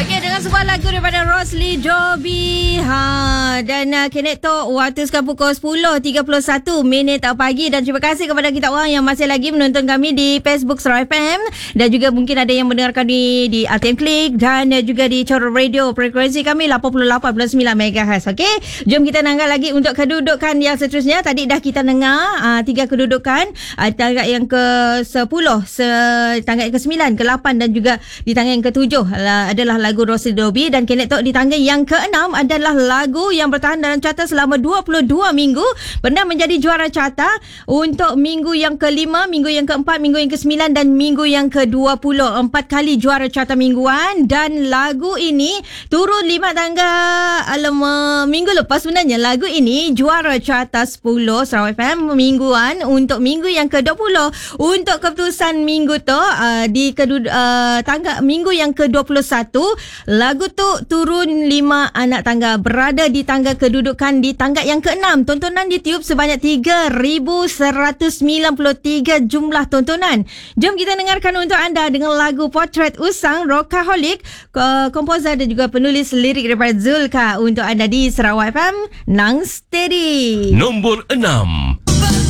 Okey, dengan sebuah lagu daripada Rosli Jobi. Dan Kenekto, waktu sekarang pukul 10.31 pagi. Dan terima kasih kepada kita orang yang masih lagi menonton kami di Facebook Sarawak FM. Dan juga mungkin ada yang mendengarkan di ATM Click dan juga di Choro Radio. Frekuensi kami 88.9 MHz. Okey, jom kita dengar lagi untuk kedudukan yang seterusnya. Tadi dah kita dengar 3 kedudukan. Tangga yang ke-10, tangga yang ke-9, ke-8 dan juga di tangga yang ke-7 adalah lagu Rosli Jobi. Dan Kenekto di tangga yang ke-6 adalah lagu yang bertahan dalam carta selama 22 minggu, pernah menjadi juara carta untuk minggu yang ke-5, minggu yang ke-4, minggu yang ke-9 dan minggu yang ke-20. 4 kali juara carta mingguan. Dan lagu ini turun 5 tangga minggu lepas. Sebenarnya lagu ini juara carta 10 Sarawak FM mingguan untuk minggu yang ke-20. Untuk keputusan minggu tu di tangga minggu yang ke-21, lagu tu turun 5 anak tangga, berada di tangga kedudukan di tangga yang ke-6. Tontonan di YouTube sebanyak 3,193 jumlah tontonan. Jom kita dengarkan untuk anda dengan lagu Potret Usang Rockaholic, komposer dan juga penulis lirik daripada Zulka, untuk anda di Sarawak FM Nang Steady. Nombor 6.